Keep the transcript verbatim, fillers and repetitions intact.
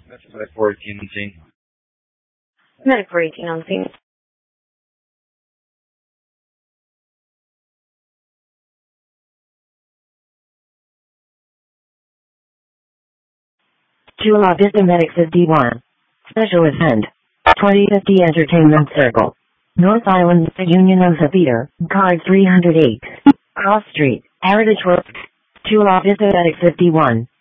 That's like fourteen scene. Medic for eighteen on scene. Chula Vista Medic fifty-one. Special event. twenty fifty Entertainment Circle. North Island, Union of the Theater, card three hundred eight. Cross Street, Heritage Road. Chula Vista Medic fifty-one.